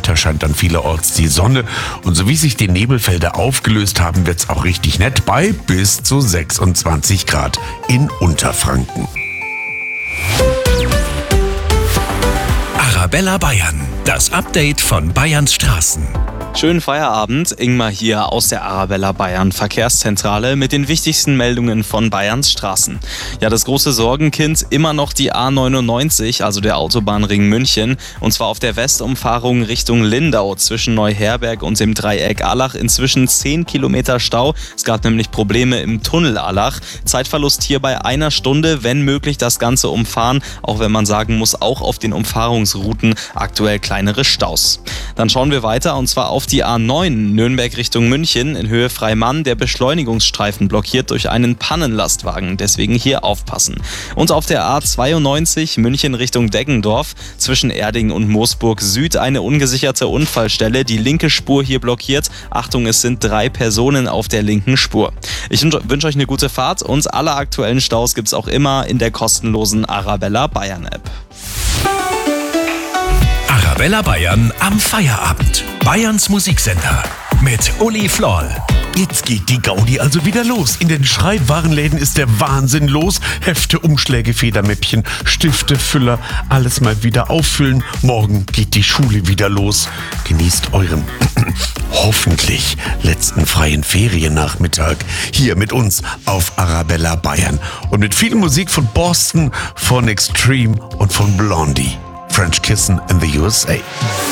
Weiter scheint dann vielerorts die Sonne. Und so wie sich die Nebelfelder aufgelöst haben, wird's auch richtig nett bei bis zu 26 Grad in Unterfranken. Arabella Bayern, das Update von Bayerns Straßen. Schönen Feierabend, Ingmar hier aus der Arabella Bayern Verkehrszentrale mit den wichtigsten Meldungen von Bayerns Straßen. Ja, das große Sorgenkind immer noch die A99, also der Autobahnring München, und zwar auf der Westumfahrung Richtung Lindau zwischen Neuherberg und dem Dreieck Allach. Inzwischen 10 Kilometer Stau. Es gab nämlich Probleme im Tunnel Allach. Zeitverlust hier bei 1 Stunde, wenn möglich das Ganze umfahren, auch wenn man sagen muss, auch auf den Umfahrungsrouten aktuell kleinere Staus. Dann schauen wir weiter und zwar auf die A9 Nürnberg Richtung München in Höhe Freimann. Der Beschleunigungsstreifen blockiert durch einen Pannenlastwagen, deswegen hier aufpassen. Und auf der A92 München Richtung Deggendorf zwischen Erding und Moosburg Süd eine ungesicherte Unfallstelle. Die linke Spur hier blockiert. Achtung, es sind 3 Personen auf der linken Spur. Ich wünsche euch eine gute Fahrt und alle aktuellen Staus gibt's auch immer in der kostenlosen Arabella Bayern App. Arabella Bayern am Feierabend. Bayerns Musiksender mit Uli Floll. Jetzt geht die Gaudi also wieder los. In den Schreibwarenläden ist der Wahnsinn los. Hefte, Umschläge, Federmäppchen, Stifte, Füller, alles mal wieder auffüllen. Morgen geht die Schule wieder los. Genießt euren hoffentlich letzten freien Feriennachmittag hier mit uns auf Arabella Bayern. Und mit viel Musik von Boston, von Extreme und von Blondie. French Kissin' in the USA.